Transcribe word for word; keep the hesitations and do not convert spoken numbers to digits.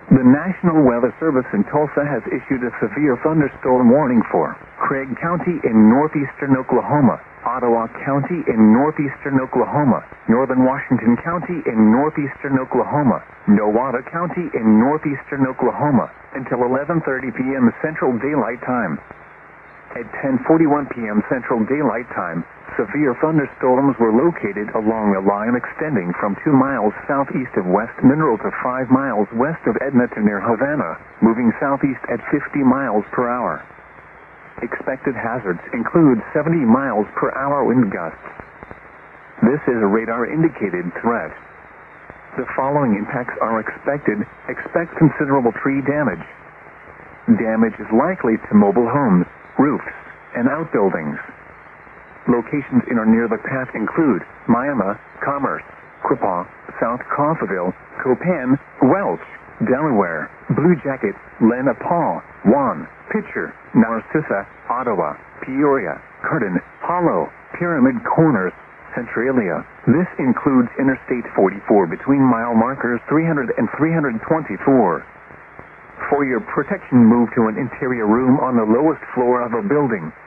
The National Weather Service in Tulsa has issued a severe thunderstorm warning for Craig County in northeastern Oklahoma, Ottawa County in northeastern Oklahoma, Northern Washington County in northeastern Oklahoma, Nowata County in northeastern Oklahoma, until eleven thirty p.m. Central Daylight Time. At ten forty-one p.m. Central Daylight Time, severe thunderstorms were located along a line extending from two miles southeast of West Mineral to five miles west of Edna to near Havana, moving southeast at fifty miles per hour. Expected hazards include seventy miles per hour wind gusts. This is a radar-indicated threat. The following impacts are expected. Expect considerable tree damage. Damage is likely to mobile homes, roofs, and outbuildings. Locations in or near the path include Miami, Commerce, Quippaw, South Coffeyville, Copan, Welch, Delaware, Blue Jacket, Lena Paul, Juan, Pitcher, Narcissa, Ottawa, Peoria, Curtin, Hollow, Pyramid Corners, Centralia. This includes Interstate forty-four between mile markers three hundred and three hundred twenty-four. For your protection, move to an interior room on the lowest floor of a building.